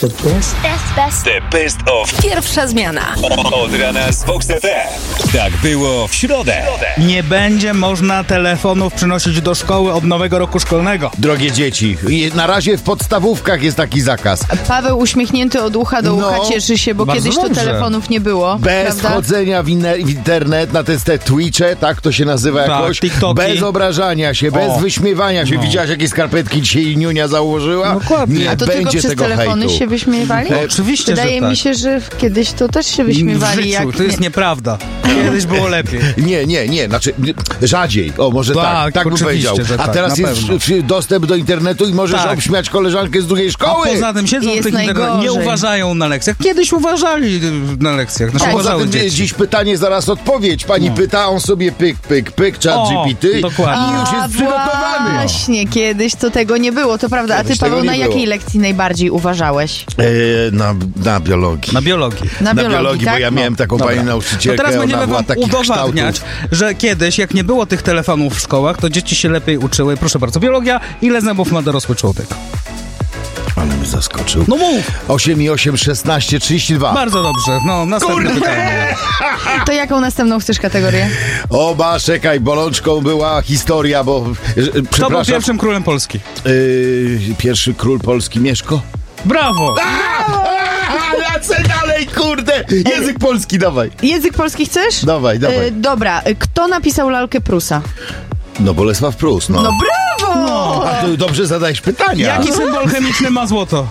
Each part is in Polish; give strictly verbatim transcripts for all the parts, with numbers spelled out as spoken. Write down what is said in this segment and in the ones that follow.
The best. Best, best. The best of Pierwsza zmiana. od rana z Fox F M. Tak było w środę. Nie będzie można telefonów przynosić do szkoły od nowego roku szkolnego. Drogie dzieci, na razie w podstawówkach jest taki zakaz. Paweł uśmiechnięty od ucha do ucha No, cieszy się, bo bardzo kiedyś to dobrze. telefonów nie było. Bez prawda? wchodzenia w, inne, w internet na te, te Twitche, tak to się nazywa Tak, jakoś. TikToki. Bez obrażania się, bez O. wyśmiewania się. No. Widziałaś, jakie skarpetki dzisiaj Niunia założyła? Dokładnie. Nie A to tylko będzie przez tego telefony hejtu. się wyśmiewali? E, Oczywiście, Wydaje że tak. mi się, że kiedyś to też się wyśmiewali. W życiu, jak to jest nie... nieprawda. Kiedyś było lepiej. Nie, nie, nie, znaczy rzadziej, o może tak, Tak, tak bym oczywiście, powiedział. że A tak, teraz na jest pewno. w- w- dostęp do internetu i możesz Tak. obśmiać koleżankę z drugiej A szkoły. poza tym siedzą Jest w tych internetach, nie najgorzej. uważają na lekcjach. Kiedyś uważali na lekcjach. Znaczy Tak. Poza uważały tym dzieci. dziś pytanie, zaraz odpowiedź. Pani No. pyta, on sobie pyk, pyk, pyk, chat O, G P T dokładnie. i już A jest przygotowany. właśnie, kiedyś to tego nie było, to prawda. A ty, Kiedyś tego Paweł, nie na było. jakiej lekcji najbardziej uważałeś? E, na, na biologii. Na biologii. Na, Na biologii, tak? bo ja miałem taką Dobra. panią To nauczycielkę, teraz ona będziemy była wam takich udowadniać, kształtów. że kiedyś, jak nie było tych telefonów w szkołach, to dzieci się lepiej uczyły. Proszę bardzo, biologia. Ile zębów ma dorosły człowiek? Ale mnie zaskoczył. No mów! osiem i osiem, szesnaście, trzydzieści dwa. Bardzo dobrze. No, następne pytanie. To jaką następną chcesz kategorię? Oba, czekaj, bolączką była historia, bo... e, Kto był Przepraszam. pierwszym królem Polski? Yy, pierwszy król Polski, Mieszko? Brawo! Lecę dalej, kurde! Język polski, dawaj. Język polski chcesz? Dawaj, dawaj. Y, dobra, y, kto napisał lalkę Prusa? No Bolesław Prus, no. No brawo! A ty dobrze zadajesz pytania. Jaki symbol chemiczny ma złoto?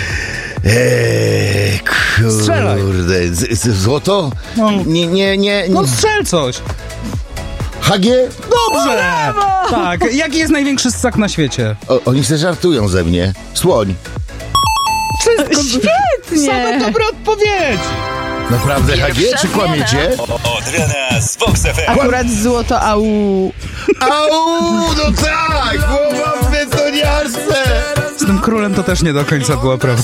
Eee, Strzelaj. kurde, z, z, złoto? No. Nie, nie, nie, nie. No strzel coś. H G? Dobrze! Tak. Jaki jest największy ssak na świecie? O, oni se żartują ze mnie. Słoń. Świetnie! Same dobre odpowiedź! Naprawdę H G, czy kłamiecie? Od rana z Fox F M. Akurat złoto, au. Au, no tak! Głowa w betoniarce! Z tym królem to też nie do końca była prawda.